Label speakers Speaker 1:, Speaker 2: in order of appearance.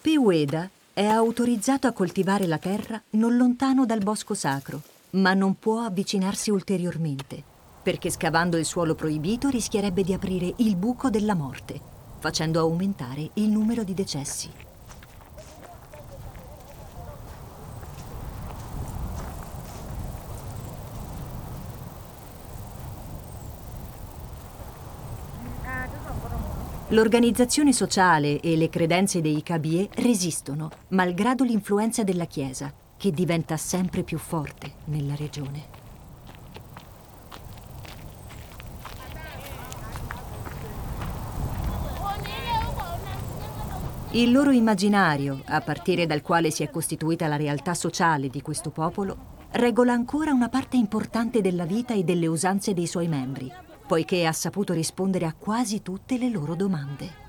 Speaker 1: Peueda è autorizzato a coltivare la terra non lontano dal bosco sacro, ma non può avvicinarsi ulteriormente, perché scavando il suolo proibito rischierebbe di aprire il buco della morte, facendo aumentare il numero di decessi. L'organizzazione sociale e le credenze dei Kabye resistono, malgrado l'influenza della Chiesa, che diventa sempre più forte nella regione. Il loro immaginario, a partire dal quale si è costituita la realtà sociale di questo popolo, regola ancora una parte importante della vita e delle usanze dei suoi membri, poiché ha saputo rispondere a quasi tutte le loro domande.